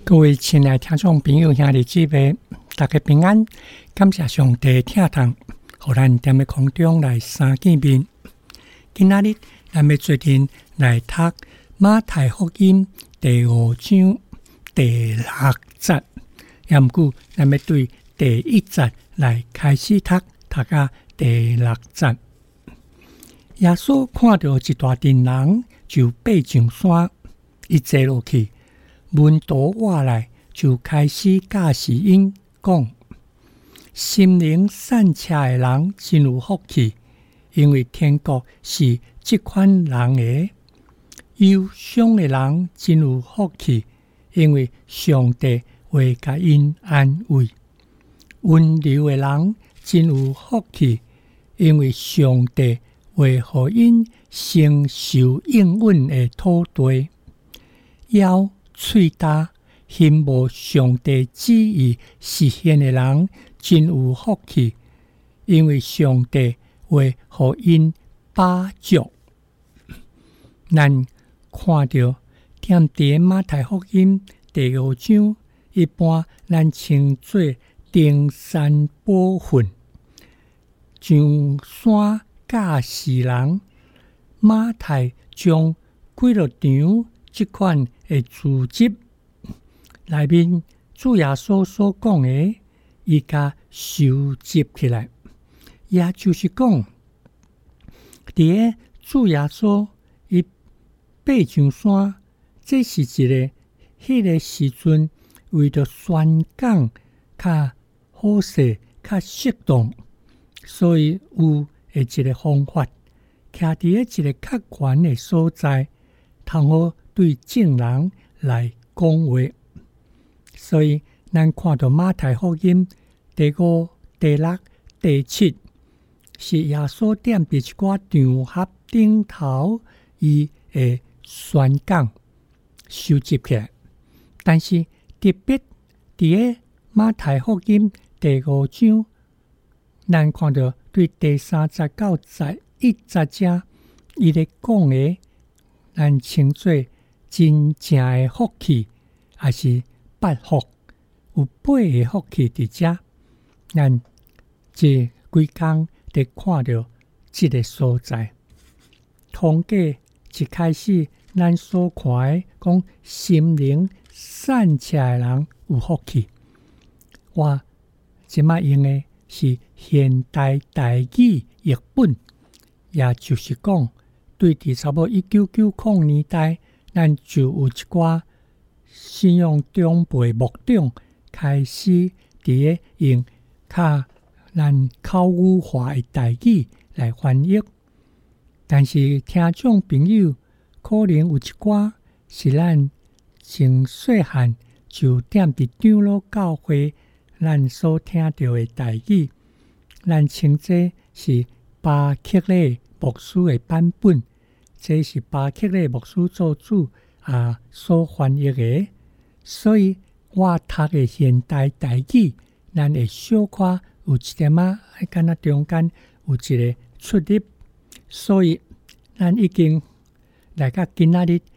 各位亲爱的听众朋友、兄弟姊妹，大家平安！感谢上帝疼痛，让咱踮咧空中来相见面。今仔日咱要做阵来读马太福音第5章第6节，也毋过咱要对第1节来开始读到第6节。耶稣看到一大群人，就爬上山，伊坐落去。门徒话来，就开始教示因讲：心灵善车的人真有福气，因为天国是这款人的；忧伤的人真有福气，因为上帝会甲因安慰；温柔的人真有福气，因为上帝会予因承受应允的土地。要喙焦心无上帝旨意实现的人真有福气，因为上帝会予因饱足。咱看到踮伫马太福音第5章，一般咱称作登山宝训，上山教示人。马太将几落场这款的字集内面，主耶稣所讲的，伊甲收集起来，也就是讲，伫个主耶稣伊爬上山，这是一个迄个时阵为着宣讲较好势、较适当，所以有的一个方法，徛伫个一个较悬的所在，通好对众人来讲话。所以咱看到马太福音第5、第6、第7，是耶稣踮伫一寡场合顶头，伊会宣讲收集起来。但是特别伫个马太福音第5章，咱看到对第3节到11节者，伊咧讲的，咱称作真正的福气，还是八福，有8个福气伫遮。咱这几工得看到这个所在。通过一开始咱所看的，讲心灵善车的人有福气。我即摆用的是现代台语译本，也就是讲，对伫差不多1990年代，咱就有一寡信仰长辈牧长开始伫个用较咱口语化的台语来翻译。但是听众朋友可能有一寡是咱从细汉就踮伫长老教会咱所听到的台语，咱称这是巴克勒牧师的版本，这是巴克勒牧师做主所翻译的。所以我读的现代台语，咱会小可有一点敢若中间有一个出入。所以咱已经来到今仔日